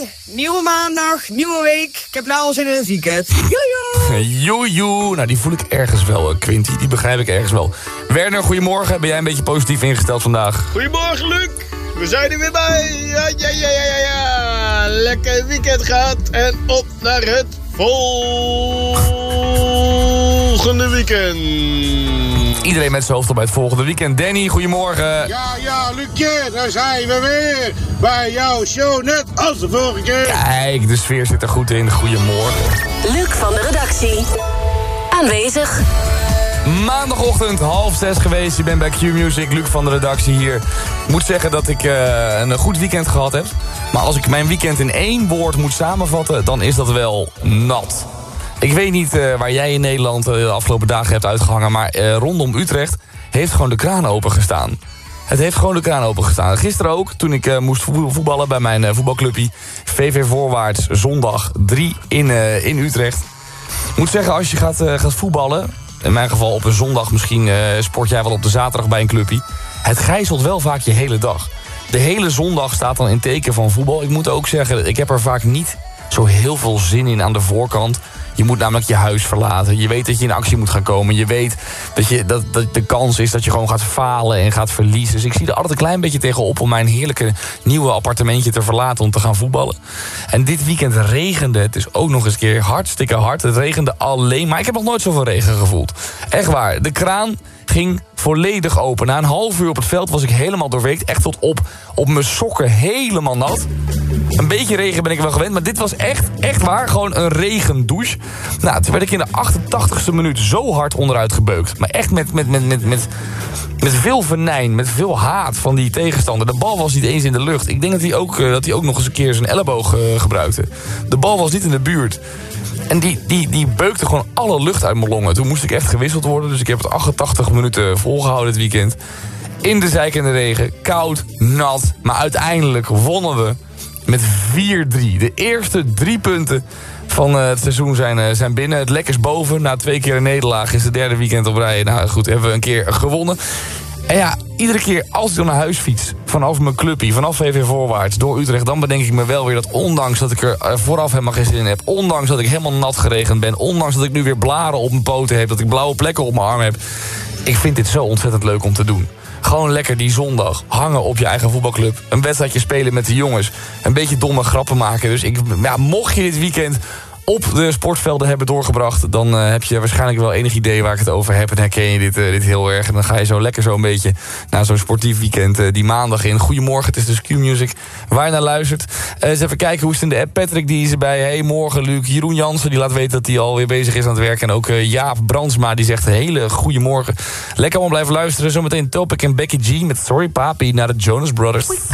nieuwe maandag, nieuwe week. Ik heb nou al zin in het weekend. Joejoe. Nou, die voel ik ergens wel, Quinty. Die begrijp ik ergens wel. Werner, goedemorgen. Ben jij een beetje positief ingesteld vandaag? Goedemorgen, Luc. We zijn er weer bij. Ja. Lekker weekend gehad. En op naar het volgende weekend. Iedereen met zijn hoofd op bij het volgende weekend. Danny, goedemorgen. Ja, Lucje, daar zijn we weer. Bij jouw show, net als de vorige keer. Kijk, de sfeer zit er goed in. Goedemorgen. Luc van de redactie. Aanwezig. Maandagochtend, 5:30 geweest. Je bent bij Q-Music, Luc van de redactie hier. Ik moet zeggen dat ik een goed weekend gehad heb. Maar als ik mijn weekend in 1 woord moet samenvatten, dan is dat wel nat. Ik weet niet waar jij in Nederland de afgelopen dagen hebt uitgehangen, maar rondom Utrecht heeft gewoon de kraan open gestaan. Het heeft gewoon de kraan open gestaan. Gisteren ook, toen ik moest voetballen bij mijn voetbalclubje VV Voorwaarts, zondag 3 in Utrecht. Ik moet zeggen, als je gaat voetballen, in mijn geval op een zondag, misschien sport jij wel op de zaterdag bij een clubje. Het gijzelt wel vaak je hele dag. De hele zondag staat dan in teken van voetbal. Ik moet ook zeggen, ik heb er vaak niet zo heel veel zin in aan de voorkant. Je moet namelijk je huis verlaten. Je weet dat je in actie moet gaan komen. Je weet dat de kans is dat je gewoon gaat falen en gaat verliezen. Dus ik zie er altijd een klein beetje tegenop om mijn heerlijke nieuwe appartementje te verlaten om te gaan voetballen. En dit weekend regende het dus ook nog eens een keer hartstikke hard. Het regende alleen, maar ik heb nog nooit zoveel regen gevoeld. Echt waar, de kraan ging volledig open. Na een half uur op het veld was ik helemaal doorweekt. Echt tot op mijn sokken helemaal nat. Een beetje regen ben ik wel gewend, maar dit was echt waar gewoon een regendouche. Nou, toen werd ik in de 88ste minuut zo hard onderuit gebeukt. Maar echt met veel venijn, met veel haat van die tegenstander. De bal was niet eens in de lucht. Ik denk dat hij ook nog eens een keer zijn elleboog gebruikte. De bal was niet in de buurt. En die beukte gewoon alle lucht uit mijn longen. Toen moest ik echt gewisseld worden. Dus ik heb het 88 minuten volgehouden het weekend. In de zeikende regen, koud, nat. Maar uiteindelijk wonnen we met 4-3. De eerste 3 punten van het seizoen zijn binnen. Het lekkers boven. Na 2 keer een nederlaag is de 3e weekend op rij. Nou goed, hebben we een keer gewonnen. En ja, iedere keer als ik dan naar huis fiets, vanaf mijn clubje, vanaf VV Voorwaarts, door Utrecht, dan bedenk ik me wel weer dat ondanks dat ik er vooraf helemaal geen zin in heb, ondanks dat ik helemaal nat geregend ben, ondanks dat ik nu weer blaren op mijn poten heb, dat ik blauwe plekken op mijn arm heb, ik vind dit zo ontzettend leuk om te doen. Gewoon lekker die zondag hangen op je eigen voetbalclub, een wedstrijdje spelen met de jongens, een beetje domme grappen maken. Dus mocht je dit weekend op de sportvelden hebben doorgebracht, dan heb je waarschijnlijk wel enig idee waar ik het over heb. En herken je dit heel erg. En dan ga je zo lekker zo'n beetje naar zo'n sportief weekend die maandag in. Goedemorgen, het is dus Q-Music waar je naar luistert. Eens even kijken hoe het in de app. Patrick die is erbij. Hey, morgen Luc. Jeroen Jansen die laat weten dat hij alweer bezig is aan het werk. En ook Jaap Brandsma die zegt hele goedemorgen. Lekker allemaal blijven luisteren. Zometeen Topic en Becky G met Sorry Papi naar de Jonas Brothers.